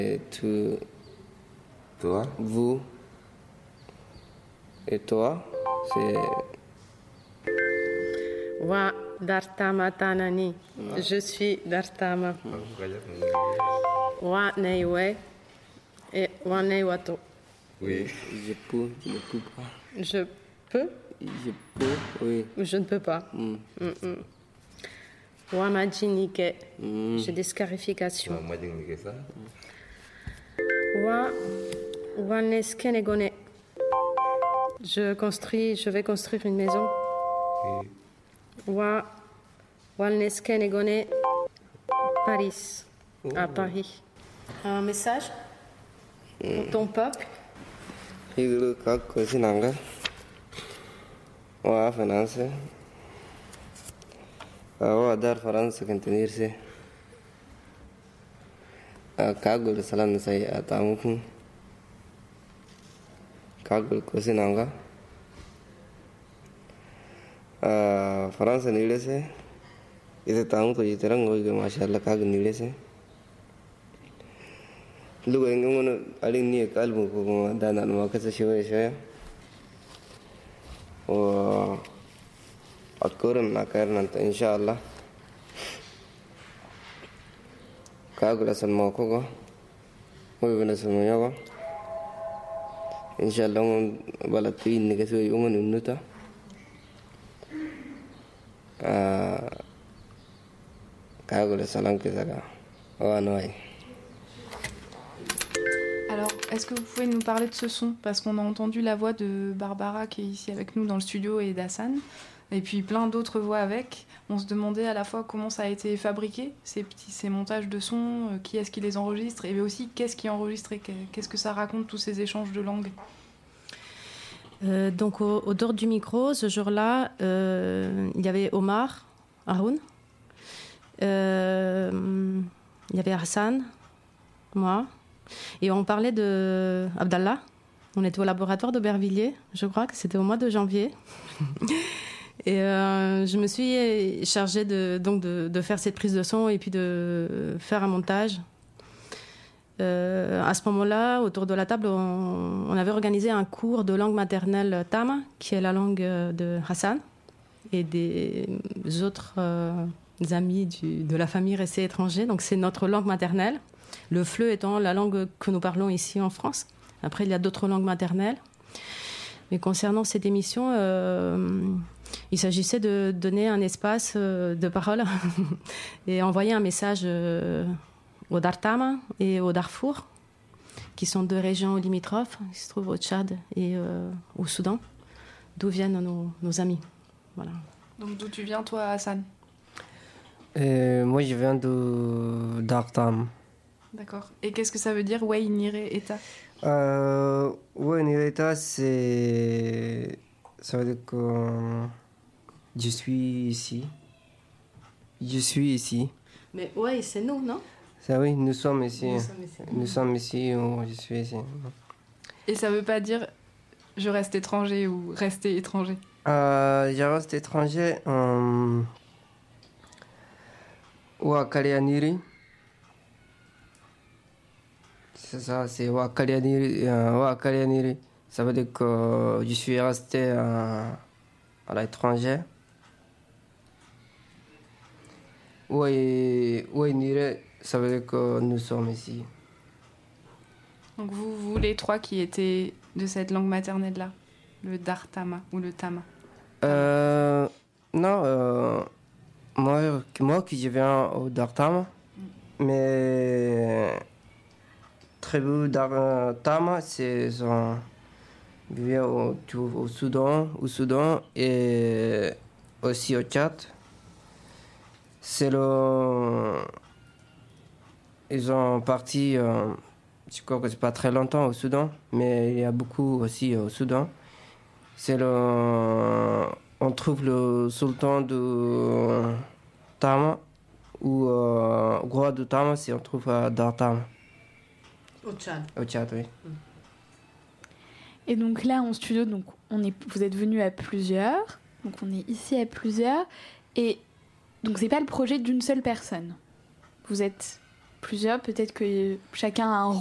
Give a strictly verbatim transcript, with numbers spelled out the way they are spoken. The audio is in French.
Et tu... Toi? Vous. Et toi, c'est... Wa Dartama Tanani. Je suis Dartama. Wa Neiwe. Et Wa Neiwato. Oui. Je peux, je ne peux pas. Je peux Je peux, oui. ou je ne peux pas. Mm. Mm-mm. Wa Majinike. Mm. J'ai des scarifications. Moi, je dis ça. Wa Wa Neskenegone. Je construis, je vais construire une maison. Oui. Wa Walneskenegone Paris. À Paris. Un message pour ton peuple. Hidro kak kosi nanga. Wa finance. Wa dar France contenirse. Kagul salan sai atamu. Kagul kosi nanga. France nilese. Ite tamu to jiterang ngoi ke mashallah kag nilese. Lugo ngono alin ni kalbu ko dana no kasa shoye shoye. O atkoran nakarnan inshallah. Kagula san mo ko go. Mo bena san mo yago. Inshallah balatin ni kesu yungun nuta. Kagula salam ke zaga. Wa noy. Alors, est-ce que vous pouvez nous parler de ce son? Parce qu'on a entendu la voix de Barbara qui est ici avec nous dans le studio et d'Hassan, et puis plein d'autres voix avec. On se demandait à la fois comment ça a été fabriqué, ces petits ces montages de sons, euh, qui est-ce qui les enregistre, et aussi qu'est-ce qui est enregistré, qu'est-ce que ça raconte, tous ces échanges de langues. Euh, donc au, au dehors du micro, ce jour-là, euh, il y avait Omar, Haroun, euh, il y avait Hassan, moi. Et on parlait de Abdallah. On était au laboratoire d'Aubervilliers, je crois que c'était au mois de janvier. Et euh, je me suis chargée de, donc de, de faire cette prise de son et puis de faire un montage. Euh, à ce moment-là, autour de la table, on, on avait organisé un cours de langue maternelle tama, qui est la langue de Hassan et des autres euh, amis du, de la famille restés étrangers. Donc c'est notre langue maternelle. Le fleu étant la langue que nous parlons ici en France. Après, il y a d'autres langues maternelles. Mais concernant cette émission, euh, il s'agissait de donner un espace euh, de parole et envoyer un message euh, au Dartama et au Darfour, qui sont deux régions limitrophes, qui se trouvent au Tchad et euh, au Soudan, d'où viennent nos, nos amis. Voilà. Donc d'où tu viens, toi, Hassan? Euh, moi, je viens de Dartam. D'accord. Et qu'est-ce que ça veut dire, Wei Nire Eta? Euh, Wei Nire Eta, c'est... Ça veut dire que je suis ici. Je suis ici. Mais ouais, c'est nous, non? Ça oui, nous sommes ici. Nous sommes ici. Nous sommes ici, ou je suis ici. Et ça veut pas dire je reste étranger ou rester étranger? Euh, je reste étranger. Euh... Wakalianiri. C'est ça, c'est Wakalianiri. Euh, Wakalianiri. Ça veut dire que je suis resté à, à l'étranger. Oui, oui, Nire, ça veut dire que nous sommes ici. Donc vous, vous les trois qui étaient de cette langue maternelle-là, le Dartama ou le Tama? Euh, non, euh, moi, moi qui je viens au Dartama, mm. mais tribu Dartama, c'est son vient au, au Soudan, au Soudan et aussi au Tchad. C'est le, ils ont parti, euh, je crois que c'est pas très longtemps au Soudan, mais il y a beaucoup aussi au Soudan. C'est le, on trouve le sultan de Tama ou euh, roi de Tama, si on trouve à Dartama. Au Tchad. Au Tchad, oui. Et donc là, en studio, donc on est, vous êtes venus à plusieurs, donc on est ici à plusieurs, et donc c'est pas le projet d'une seule personne. Vous êtes plusieurs, peut-être que chacun a un